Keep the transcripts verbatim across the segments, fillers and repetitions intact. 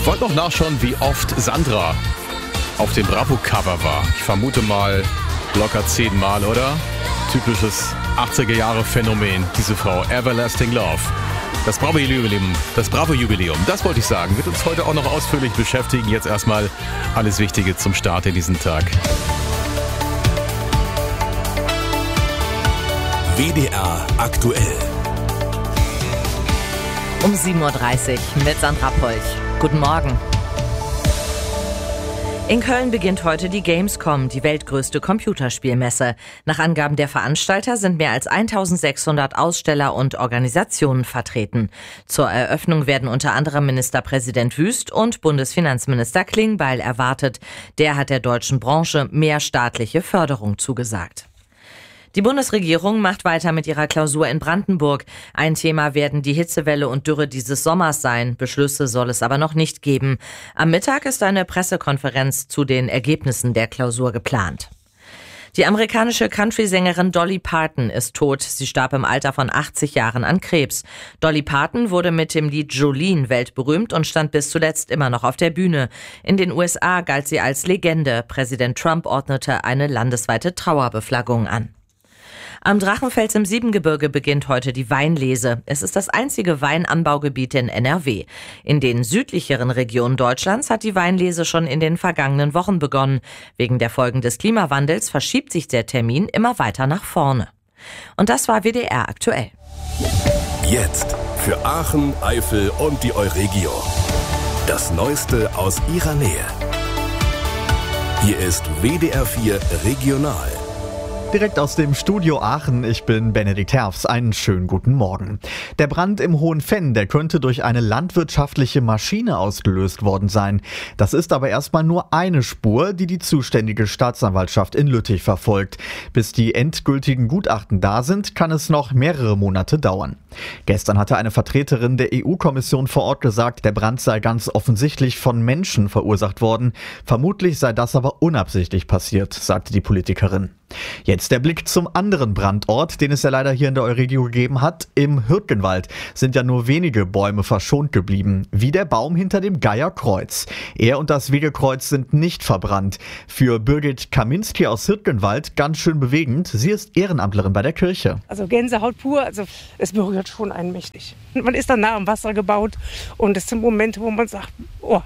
Ich wollte noch nachschauen, wie oft Sandra auf dem Bravo-Cover war. Ich vermute mal locker zehnmal, oder? Typisches achtziger-Jahre-Phänomen, diese Frau. Everlasting Love. Das Bravo-Jubiläum, das Bravo-Jubiläum, das wollte ich sagen, wird uns heute auch noch ausführlich beschäftigen. Jetzt erstmal alles Wichtige zum Start in diesen Tag. W D R aktuell. Um sieben Uhr dreißig mit Sandra Polch. Guten Morgen. In Köln beginnt heute die Gamescom, die weltgrößte Computerspielmesse. Nach Angaben der Veranstalter sind mehr als eintausendsechshundert Aussteller und Organisationen vertreten. Zur Eröffnung werden unter anderem Ministerpräsident Wüst und Bundesfinanzminister Klingbeil erwartet. Der hat der deutschen Branche mehr staatliche Förderung zugesagt. Die Bundesregierung macht weiter mit ihrer Klausur in Brandenburg. Ein Thema werden die Hitzewelle und Dürre dieses Sommers sein. Beschlüsse soll es aber noch nicht geben. Am Mittag ist eine Pressekonferenz zu den Ergebnissen der Klausur geplant. Die amerikanische Country-Sängerin Dolly Parton ist tot. Sie starb im Alter von achtzig Jahren an Krebs. Dolly Parton wurde mit dem Lied Jolene weltberühmt und stand bis zuletzt immer noch auf der Bühne. In den U S A galt sie als Legende. Präsident Trump ordnete eine landesweite Trauerbeflaggung an. Am Drachenfels im Siebengebirge beginnt heute die Weinlese. Es ist das einzige Weinanbaugebiet in N R W. In den südlicheren Regionen Deutschlands hat die Weinlese schon in den vergangenen Wochen begonnen. Wegen der Folgen des Klimawandels verschiebt sich der Termin immer weiter nach vorne. Und das war W D R aktuell. Jetzt für Aachen, Eifel und die Euregio. Das Neueste aus ihrer Nähe. Hier ist W D R vier Regional. Direkt aus dem Studio Aachen, ich bin Benedikt Herfs. Einen schönen guten Morgen. Der Brand im Hohenfenn, der könnte durch eine landwirtschaftliche Maschine ausgelöst worden sein. Das ist aber erstmal nur eine Spur, die die zuständige Staatsanwaltschaft in Lüttich verfolgt. Bis die endgültigen Gutachten da sind, kann es noch mehrere Monate dauern. Gestern hatte eine Vertreterin der E U-Kommission vor Ort gesagt, der Brand sei ganz offensichtlich von Menschen verursacht worden. Vermutlich sei das aber unabsichtlich passiert, sagte die Politikerin. Jetzt der Blick zum anderen Brandort, den es ja leider hier in der Euregio gegeben hat. Im Hürtgenwald sind ja nur wenige Bäume verschont geblieben, wie der Baum hinter dem Geierkreuz. Er und das Wegekreuz sind nicht verbrannt. Für Birgit Kaminski aus Hürtgenwald ganz schön bewegend. Sie ist Ehrenamtlerin bei der Kirche. Also Gänsehaut pur, also es berührt schon einen mächtig. Man ist dann nah am Wasser gebaut und es sind Momente, wo man sagt, oh,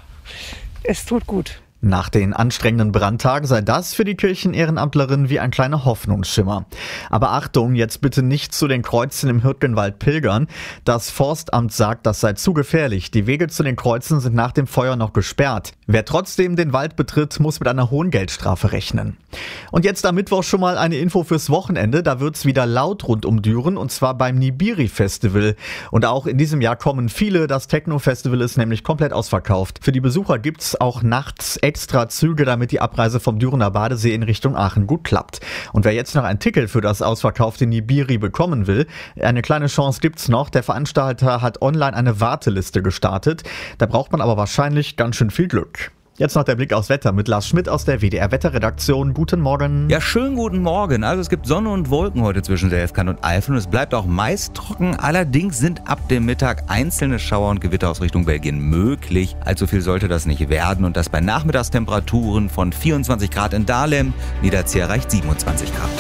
es tut gut. Nach den anstrengenden Brandtagen sei das für die Kirchenehrenamtlerin wie ein kleiner Hoffnungsschimmer. Aber Achtung, jetzt bitte nicht zu den Kreuzen im Hürtgenwald pilgern. Das Forstamt sagt, das sei zu gefährlich. Die Wege zu den Kreuzen sind nach dem Feuer noch gesperrt. Wer trotzdem den Wald betritt, muss mit einer hohen Geldstrafe rechnen. Und jetzt am Mittwoch schon mal eine Info fürs Wochenende. Da wird's wieder laut rund um Düren und zwar beim Nibiri Festival. Und auch in diesem Jahr kommen viele. Das Techno-Festival ist nämlich komplett ausverkauft. Für die Besucher gibt's auch nachts extra Züge, damit die Abreise vom Dürener Badesee in Richtung Aachen gut klappt. Und wer jetzt noch ein Ticket für das ausverkaufte Nibiri bekommen will, eine kleine Chance gibt's noch. Der Veranstalter hat online eine Warteliste gestartet. Da braucht man aber wahrscheinlich ganz schön viel Glück. Jetzt noch der Blick aufs Wetter mit Lars Schmidt aus der W D R Wetterredaktion. Guten Morgen. Ja, schönen guten Morgen. Also es gibt Sonne und Wolken heute zwischen Selfkant und Eifel und es bleibt auch meist trocken. Allerdings sind ab dem Mittag einzelne Schauer und Gewitter aus Richtung Belgien möglich. Allzu viel sollte das nicht werden und das bei Nachmittagstemperaturen von vierundzwanzig Grad in Dahlem. Niederzee erreicht siebenundzwanzig Grad.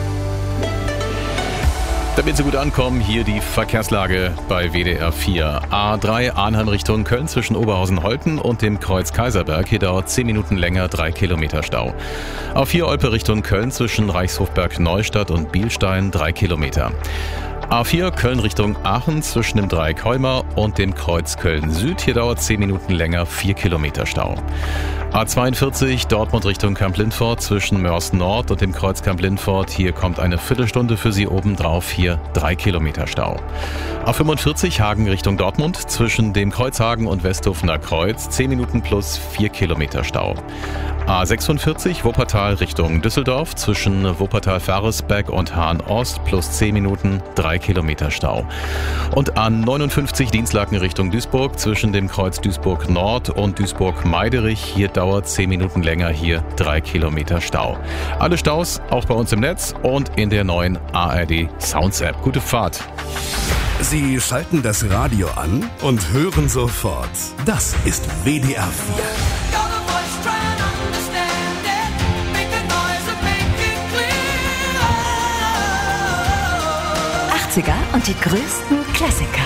Damit Sie gut ankommen, hier die Verkehrslage bei W D R vier. A drei Arnhem Richtung Köln zwischen Oberhausen-Holten und dem Kreuz Kaiserberg. Hier dauert zehn Minuten länger, drei Kilometer Stau. A vier Olpe Richtung Köln zwischen Reichshofberg-Neustadt und Bielstein, drei Kilometer. A vier Köln Richtung Aachen zwischen dem Dreieck Heuma und dem Kreuz Köln Süd. Hier dauert zehn Minuten länger, vier Kilometer Stau. A zweiundvierzig Dortmund Richtung Kamp-Lindfort zwischen Mörs Nord und dem Kreuz Kamp-Lindfort. Hier kommt eine Viertelstunde für Sie obendrauf, hier drei Kilometer Stau. A fünfundvierzig Hagen Richtung Dortmund zwischen dem Kreuzhagen und Westhofener Kreuz, zehn Minuten plus vier Kilometer Stau. A sechsundvierzig Wuppertal Richtung Düsseldorf zwischen Wuppertal-Faresbeck und Hahn-Ost plus zehn Minuten, drei Kilometer Stau. Und A neunundfünfzig Dienstlaken Richtung Duisburg zwischen dem Kreuz Duisburg Nord und Duisburg-Meiderich. Hier dauert zehn Minuten länger, hier drei Kilometer Stau. Alle Staus auch bei uns im Netz und in der neuen A R D Sounds App. Gute Fahrt! Sie schalten das Radio an und hören sofort. Das ist W D R vier. achtziger und die größten Klassiker.